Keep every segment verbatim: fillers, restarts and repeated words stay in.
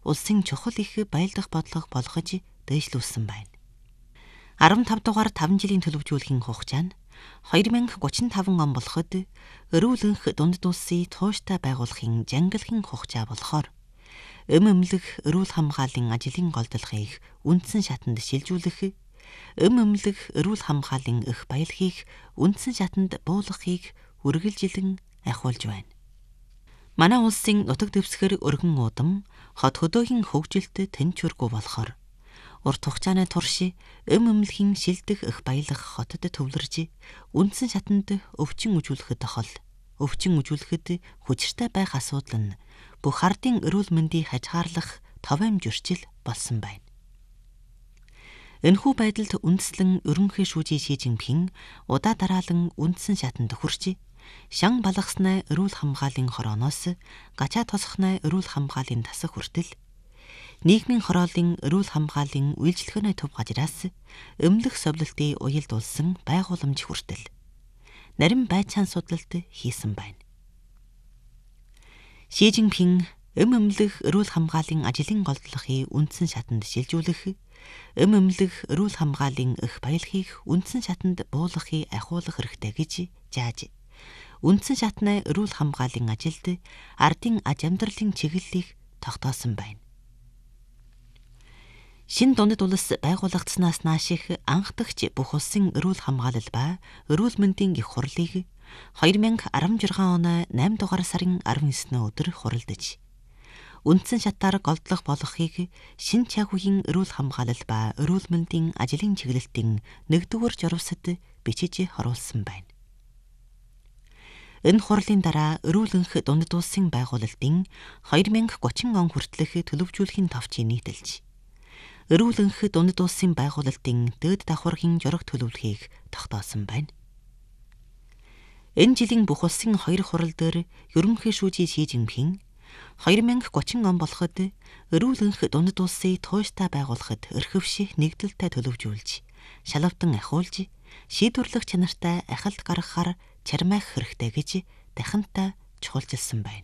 улсын чухал их баялдах бодлого болгож дээшлүүлсэн байна. арван тав дугаар таван жилийн төлөвлөжүүлэхийн хугацаа нь хоёр мянга гучин таван он болоход өрөөлөнх дунд улсын тууштай байгуулахын жангилахын хугацаа болохоор эм эмнэлэг эрүүл хамгааллын ажлын голдлогыг үндсэн шатанд шилжүүлэх, эм эмнэлэг эрүүл хамгааллын их баялагийг үндсэн шатанд буулгахыг үргэлжилэн ахиулж байна. Манай улсын нутаг дэвсгэр өргөн уудам хот хөдөөгийн хөгжилд тэнцвэргүй болохоор урт хугацааны турш эм эмнэлгийн шилдэх их баялаг хотод төвлөрж үндсэн шатанд өвчин үзүүлэхэд тохол өвчин үзүүлэхэд хүчтэй байх асуудал нь бүх ардын эрүүл мэндийг хажгаарлах товом зөрчил болсон байна. Энэхүү байдалд үндэслэн ерөнхий шүүжийн Ши Жинпин удаа дараалан үндсэн шатанд хүрч шан балгаснаа эрүүл хамгааллын хорооноос гачаа тосхнаа эрүүл хамгааллын тасах хүртэл нийгмийн хорооллын эрүүл хамгааллын үйлчлэгөөний төв газраас эмнэлэх совлолтын уялдуулсан байгууламж хүртэл нарийн байцаан судлалт хийсэн байна. Ши Жинпин эм эмнэлэг эрүүл хамгааллын ажлын голдлогыг үндсэн шатанд шилжүүлэх, эм эмнэлэг эрүүл хамгааллын их баялагийг үндсэн шатанд буулгахыг ахиулах хэрэгтэй гэж зааж, үндсэн шатны эрүүл хамгааллын ажилд ардын аж амьдралын чиглэлийг тогтоосон байна. Шин дундад улс байгуулагдсанаас нааш их анхдагч бүх улсын эрүүл хамгаалал ба эрүүл мэндийн их хурлыг хоёр мянга арван жургаан оны найман дугаар сарын арван есний өдөр хуралдаж, үндсэн шатаар голдлох болгохыг шин чагуугийн эрүүл хамгаалал ба эрүүл мэндийн ажлын чиглэлтийн нэгдүгээр журвсад бичиж харуулсан байна. Энэ хурлын дараа эрүүлэнх дундад улсын байгуулалтын хоёр мянга гучин он хүртэлх төлөвжүүлэхийн товчийг нийтэлж, эрүүлэнх дундад улсын байгуулалтын дээд давхаргийн жураг төлөвлөхийг тогтоосон байна. Энэ жилийн бүх улсын хоёр хурал дээр ерөнхий шүүжийн Ши Жинпин хоёр мянга гучин он болоход эрүүлэнх дундад улсыг тууштай байгуулахад эрхэвших нэгдэлтэй төлөвжүүлж, шалавдан ахиулж, шийдвэрлэх чанартай ахалт гаргахаар чармайх хэрэгтэй гэж дахинтай чухалчилсан байна.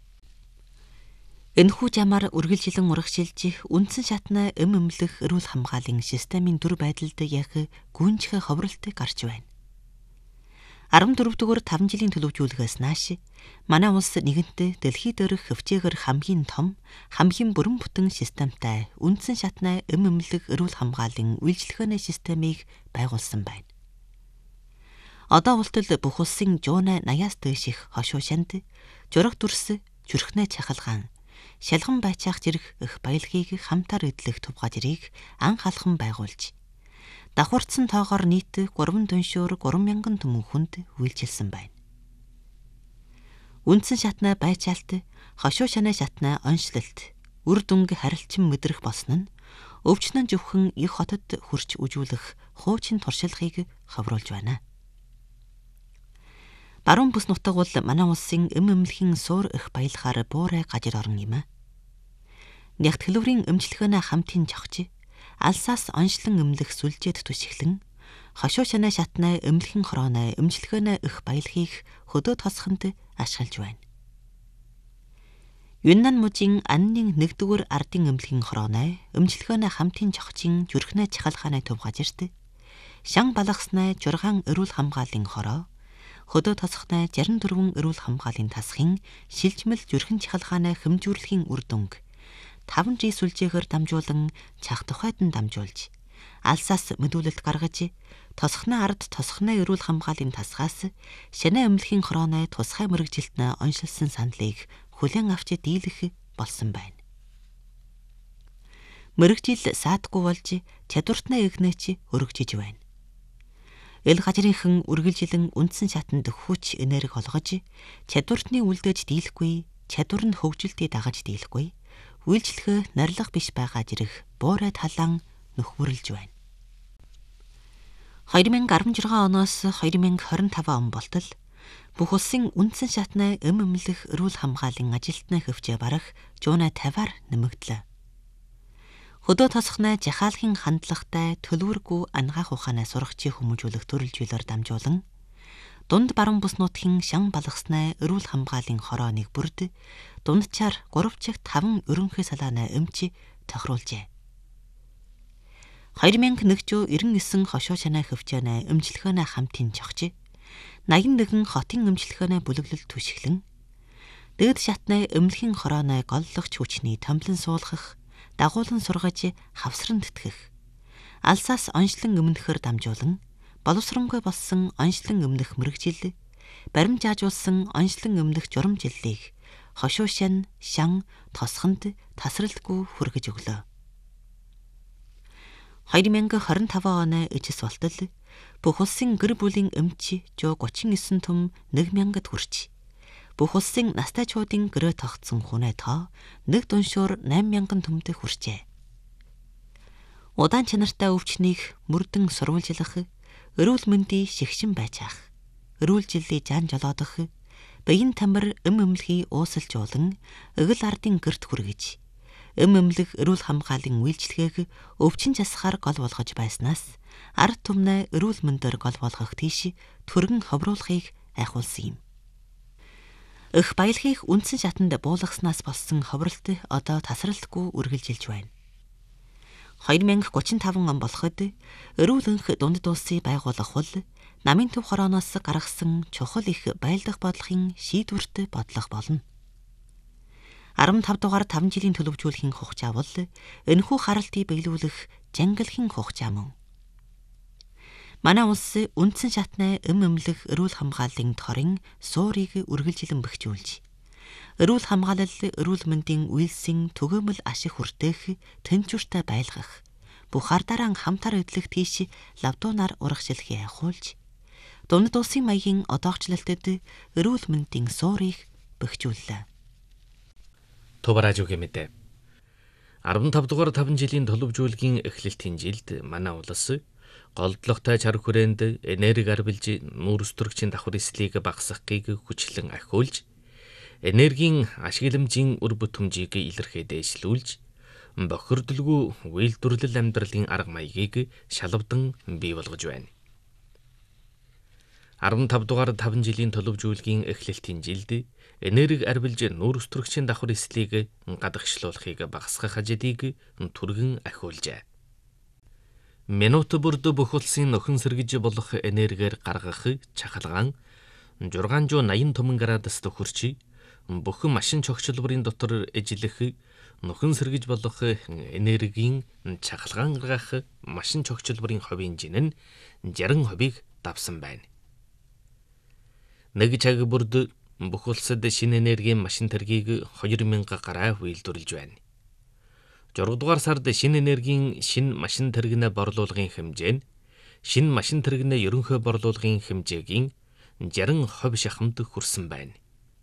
Энэхүү замаар үргэлжилэн урагшилж үндсэн шатны эм эмнэлэг эрүүл хамгааллын системийн дүр байдалд яг гүнжих ховролт гарч байна. арван дөрөвдүгээр таван жилийн төлөвжүүлэхээс нааш манай улс нэгэнтээ дэлхий дээрх хөвчөөгөр хамгийн том, хамгийн бүрэн бүтэн системтай үндсэн шатны эм эмнэлэг эрүүл хамгааллын үйлчлэгөөний системийг байгуулсан байна. Одоо ултал бүх улсын жуунай наяас дээш их хошуушанд жураг дүрс, зүрхнээ чахалгаан, шалган байцаах зэрэг их баялагийг хамтаар эдлэх төв газрыг анх алхан байгуулж, давхарцсан тоогоор нийт гурван дүншүүр гурван мянган түмэн хүнд үйлчилсэн байна. Үндсэн шатны байцаалт, хошуу шанаа шатны онцлолт, үр дүнг харилцан мэдрэх болсон нь өвчнөн зөвхөн их хотод хүрч үжүүлэх хуучин туршлагыг хавруулж байна. Баруун бүс нутаг бол манай улсын эм эмнэлгийн суур их баялахаар буурай газар орон юм а. Нягт хэлвэрийн эмчилгээний хамтын жогч, алсаас онцлон эмнэлэх сүлжээд түшиглэн, хошуу шанаа шатны эмнэлхэн хорооны эмчилгээний их баялагийг хөдөө тосхонд ашиглаж байна. Юннан мужийн анны нэгдүгээр ардын эмнэлхэн хорооны эмчилгээний хамтын жогчийн зүрхнээ чахалгааны төв газарт шан балгаснаа жургаан эрүүл хамгааллын хороо, хөдөө тосхны жаран дөрвөн эрүүл хамгааллын тасхын шилжмэл зүрхэн чахалгааны хэмжүүрлэхийн үр дүнг таван жи сүлжээгээр дамжуулан цах тухайдан дамжуулж, алсаас мэдүүлэлт гаргаж, тосхны ард тосхны эрүүл хамгааллын тасгаас шанаа эмнэлхийн хорооны тусгай мэрэгжилтнээ оншилсан сандлыг хүлээн авч дийлэх болсон байна. Мэрэгжил саадгүй болж чадвартны эгнээч өргөжж байна. Эл газрынхан үргэлжилэн үндсэн шатанд хүч энерги олгож, чадвартны үлдээж дийлэхгүй, чадвар нь хөгжилтийг дагаж дийлэхгүй, үйлчлэгээ нарилга биш байгаа зэрэг буурай талаан нөхвөрлж байна. хоёр мянга арван жургаан оноос хоёр мянга хорин таван он болтол бүх улсын үндсэн шатны эм эмнэлэг эрүүл хамгааллын ажилтны хөвчөө барах жуунай тавиар нэмэгдлээ. Хөдөө тосхны жахаалхын хандлагатай төлөвөргүй ангаах ухаанаа сургачийн хүмүүжүүлэх төрөлжүүлэлт дамжуулан дунд баруун бүс нутгийн шан балгаснаа эрүүл хамгааллын хорооник бүрд дундчаар гурав чигт таван ерөнхий салаанаа өмчи тохируулжээ. хоёр мянга нэгдүгээр эрдэнэ нисэн хошоо чанаа хөвчөөнэ өмчлөхөөнэ хамтын чогч. наян нэгэн хотын өмчлөхөөнэ бүлэглэл түшиглэн дээд шатнаа өмлөхийн хорооны голлогч хүчний томлон суулгах, дагуулan сургаж хавсран тэтгэх, алсаас онцлон өмнөхөр дамжуулан, боловсронгүй болсон онцлон өмнөх мэрэгжил, баримжаажуулсан онцлон өмнөх журамжиллийг хошуу шан, шан, тосхонд тасралтгүй хүргэж өглөө. хоёр мянга хорин таван оны ижис болтол бүх улсын гэр бүлийн өмч жоо гучин эсен түм нэг мянгад хүрч, бүх улсын настайчуудын гэрээ тогтсон хүнээ тоо нэг дуншуур найм мянган түмдэ хүрчээ. Удаан чанартай өвчнийг мөрдөн сурвалжлах, эрүүл мэндийн шигшин байж ах, эрүүл жилийн жан жолоодох, баян тамир эм эмлэхий уусалжуулан эгэл ардын гэрт хүргэж, эм эмлэг эрүүл хамгааллын үйлчлэгээг өвчин засахаар гол болгож байснаас ард түмнээ эрүүл мэндөр гол болгох тийш түргэн ховруулахыг айхуулсан юм. Эх баялагийг үндсэн шатанд буулгаснаас болсон ховролт одоо тасралтгүй үргэлжилж байна. хоёр мянга гучин таван он болоход эрүүл энх дунд улсыг байгуулах бол намын төв хорооноос гаргасан чухал их байлдах бодлогын шийдвэрт бодлого болно. арван тав дугаар таван жилийн төлөвжүүлэхийн хугацаа бол энэхүү харалтыг биелүүлэх жангалхийн хугацаа мөн. Манай улс үндсэн шатны эм эмнэлэг эрүүл хамгааллын торын суурийг үргэлжилэн бэхжүүлж, эрүүл хамгаалал эрүүл мэндийн үйлсийн түгээмэл ашиг хүртээх тэнцвэртэй байлгах, бүх ардараа хамтар эдлэх тийш лавдуунаар урагшлахыг айхуулж, дунд улсын маягийн одоогчлолтод эрүүл мэндийн суурийг бэхжүүллээ. Товаражуугийн мэдээ. арван тав дугаар таван жилийн төлөвжүүлгийн эхлэлтийн жилд манай улс голдлогтой чар хүрээнд энерги арвилж нүүрс төрөгчийн давхар эслийг багасгахыг хүчлэн ахиулж, энергийн ашиглэмжийн үр бүтэмжийг илэрхий дээшлүүлж, бохирдолгүй үйлдвэрлэл амьдралын арга маягийг шалавдан бий болгож байна. арван тав дугаар таван жилийн төлөвжүүлгийн эхлэлтийн жилд энерги арвилж нүүрс төрөгчийн давхар эслийг гадагшлуулахыг багасгах ажлыг түргэн ахиулжээ. Минут бүрд бүх улсын нөхөн сэргэж болох энергиэр гаргах чахалгаан шуурхай восемьдесят түмэн градуст хүрч, бүх машин чогчлбарын дотор эжлэх нөхөн сэргэж болох энергийн чахалгаан гаргах машин чогчлбарын хувийн жин нь шестьдесят хувийг давсан байна. Нэг цаг бүрд бүх улсад шинэ энергийн машин тэргийг хоёр мянга гараа үйлдвэрлэж байна. зураг дугаар сард шинэ энергийн шинэ машин тэрэгнээ борлуулгын хэмжээ нь шинэ машин тэрэгнээ ерөнхий борлуулгын хэмжээгийн шестьдесят хувь шахамд хүрсэн байна.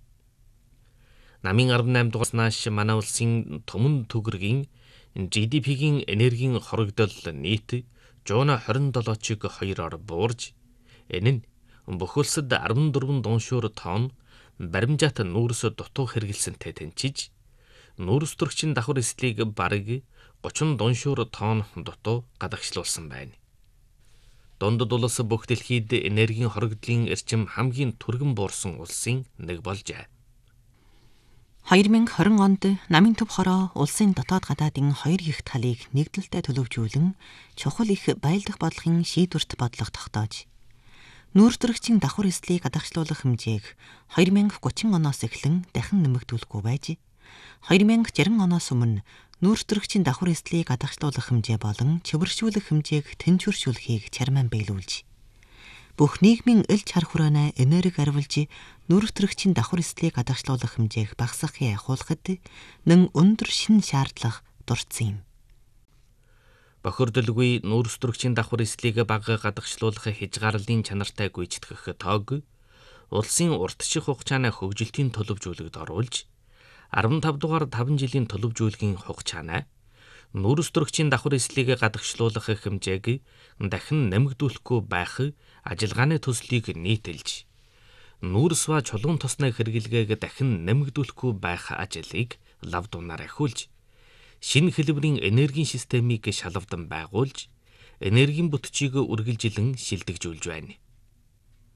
Намын арван найман дугаараас нааш манай улсын төмөн төгрөгийн жи ди пигийн энергийн хорогдол нийт one hundred twenty-seven-ыг хоёроор буурж, энэ нь бүх улсад арван дөрвөн дуншуур тонн баримжаат нүүрс дутуу хэрэгэлсэнтэй тэнцэж, нүүрс төрөгчийн давхар эслийг бараг thirty дуншуур тонн дутуу гадагшлуулсан байна. Дундад улс бүх дэлхийд энергийн хорогдлын эрчим хамгийн түргэн буурсан улсын нэг болжээ. хоёр мянга тwenty онд намын төв хороо улсын дотоод гадаадын хоёр их талыг нэгдэлтэй төлөвжүүлэн чухал их байлдах бодлогын шийдвэрт бодлого тогтоож, нүүрс төрөгчийн давхар эслийг гадагшлуулах хэмжээг two thousand thirty оноос эхлэн дахин нэмэгдүүлэхгүй байж, two thousand sixty оноос өмнө нүүрс төрөгчийн давхар эслийг гадагшлуулах хэмжээ болон чөвөршүүлэх хэмжээг тэнцвэршүүлэхийг чармаан биелүүлж, бүх нийгмийн эл чар хүрээнэ энерги арвилж нүүрс төрөгчийн давхар эслийг гадагшлуулах хэмжээг багасгахыг ахиулахад нэн өндөр шинэ шаардлага дурдсан юм. Бохирдолгүй нүүрс төрөгчийн давхар эслийг бага гадагшлуулах хязгаарлалын чанартай гүйцэтгэх тоог улсын уртших хугацааны хөгжилтийн төлөвжүүлэгт оруулж, арван тав дугаар таван жилийн төлөвжүүлгийн хугацааны нүүрс төрөгчийн давхар эслийг гадагшлуулах хэмжээг дахин нэмэгдүүлэхгүй байх ажиллагааны төслийг нийтэлж, нүүрс ба чулуун тосны хэрэглэгээг дахин нэмэгдүүлэхгүй байх ажлыг лавдуунаар ахиулж, шинэ хэлбэрийн энергийн системийг шалавдан байгуулж, энергийн бүтцийг үргэлжилэн шилдэгжүүлж байна.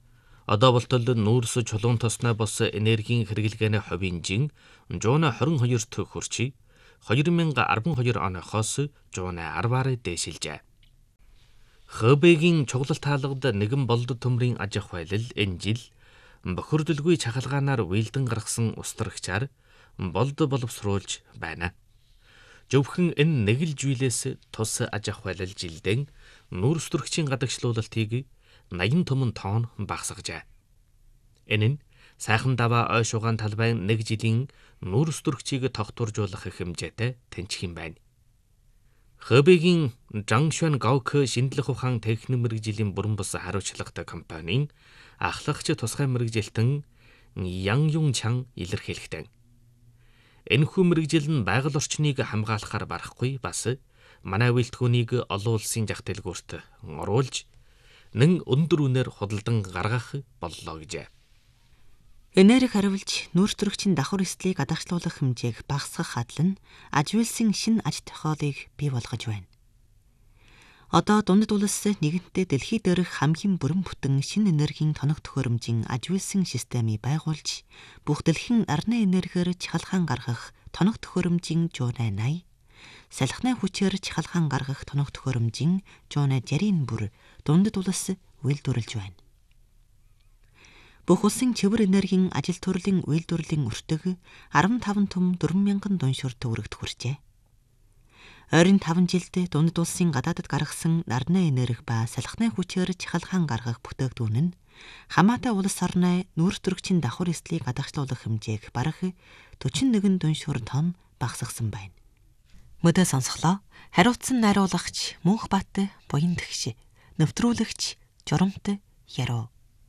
Одоо болтол нүүрс чулуун тосноо бос энергийн хэрэглгээний хувийн жин жуунаа хорин хоёр төгрөг хүрчий хоёр мянга арван хоёр оноохоос жуунаа арваар дээшилжээ. Хэбэгийн чуглал таалгад нэгэн болд төмрийн аж ахуй байлал энэ жил бохирдолгүй чахалгаанаар уйлдан гаргасан устрагчаар болд боловсруулж байна. Зөвхөн энэ нэг л жийлээс тус аж ахуй байлал жилдэн нүүрс төрөгчийн гадагшлуулалтыг наян түмэн тоон багасгажээ. Энэ нь сайхан даваа ой шугаан талбайн нэг жилийн нүүрс төрөгчийг тогтворжуулах хэмжээтэй тэнцэх юм байна. Хэбэгийн Жангшуан Гаок шинжлэх ухаан техник мэргэжлийн бүрэн бус хариуцлагатай компанийн ахлагч тусгай мэргэжилтэн Ян Юн Чан илэрхийлэхдээ энэхүү мэргэжил нь байгаль орчныг хамгаалахаар барахгүй бас манай үйлдвэрийг олон улсын зах дэлгүүрт оруулж нэн өндөр үнээр худалдан гаргах боллоо гэжээ. Энерги хариулж нүүрс төрөгчийн давхар эслийг гадагшлуулах хэмжээг багасгах адил нь аж үйлсийн шинэ аж тохиолыг бий болгож байна. Одоо дундад улс нэгэнтээ дэлхий дээрх хамгийн бүрэн бүтэн шинэ энергийн тоног төхөөрөмжийн аж үйлсийн системийг байгуулж бүх дэлхийн арны энергиэр чахалгаан гаргах тоног төхөөрөмжийн жуунаа наяа, салхины хүчээр чахалгаан гаргах тоног төхөөрөмжийн жуунаа жарийн бүр дундад улс үйлдвэрлэж байна. Бүх улсын чивэр энергийн ажил төрлийн үйлдвэрлэлийн өртөг арван таван түм дөрвөн мянган дуншуур төгрөгт хүрчээ. Ойрын таван жилд дундад улсын гадаадд гаргасан нарны энерги ба салхины хүчээр чахалгаан гаргах бүтээгдэхүүн нь хамаатай улс орны нүүрс төрөгчийн давхар эслийг гадагшлуулах хэмжээг бараг дөрвөн нэгэн дуншуур тонн багасгасан байна. Мөдөө сонсголоо. Хариуцсан найруулагч Мөнхбат буян тэгш, нэвтрүүлэгч Журамт Яруу.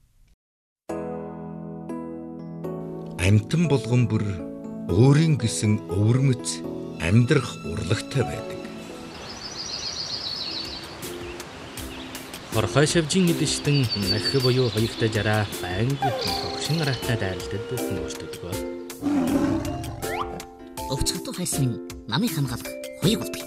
Амьтан болгон бүр өөрийн гэсэн өвөрмөц амьдрах урлагтай байдаг. Хорхой шавжин эдэштэн нах буюу хоёртой жараа банг хогшин гараатай дайралтад хүмүүстдэг. Өвчтөд фасмын намыг хамгаалах хоёрыг болдог.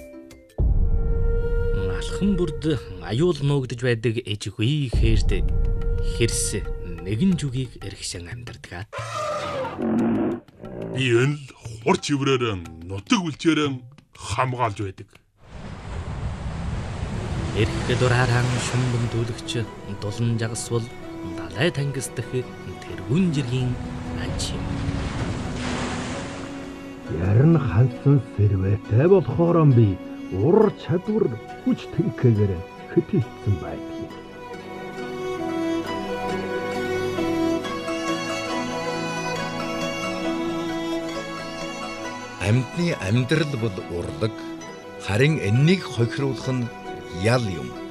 Алхан бүрд аюул нуугдж байдаг ээжгүй хэрд хэрс нэгэн жүгийг эргшин амьдардаг. Би энэ л хур чиврээр нутаг үлчээр хамгаалж байдаг. Эрх дураараа шумбан дүүлэгч дулан жагсвал далай тангисдах тэргүүн жиргийн анч юм. Ярин хандсан сэрвэтэй болохоор би ур чадвар хүч тэнхээгээр хэтэлсэн байдаг. Амьтны амьдрал бол урлаг, харин энэнийг хохируулах нь ял юм.